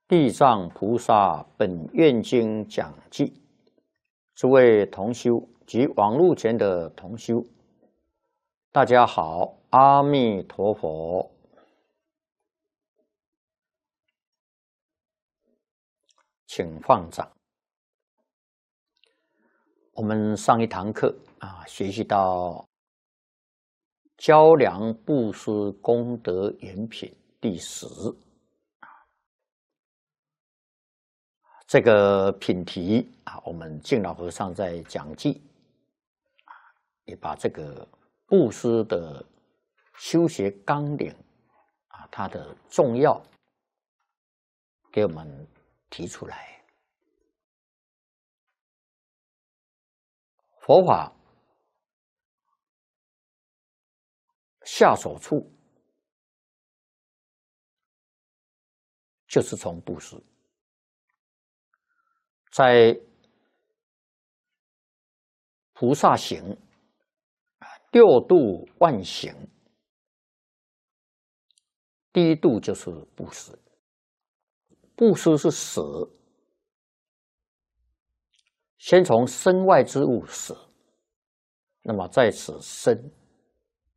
地藏菩萨本愿经讲记，诸位同修及网络前的同修，大家好，阿弥陀佛。请放掌。我们上一堂课学习到较量布施功德圆品第10。这个品题我们净老和尚在讲记也把这个布施的修学纲领它的重要给我们提出来。佛法下手处就是从布施。在菩萨行6度万行，第一度就是布施。布施是舍，先从身外之物舍，那么在此身